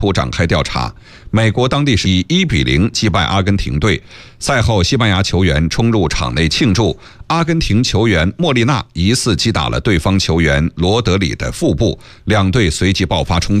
部展开调查。美国当地是以1-0击败阿根廷队。赛后，西班牙球员冲入场内庆祝，阿根廷球员莫利纳疑似击打了对方球员罗德里的腹部，两队随即爆发冲突。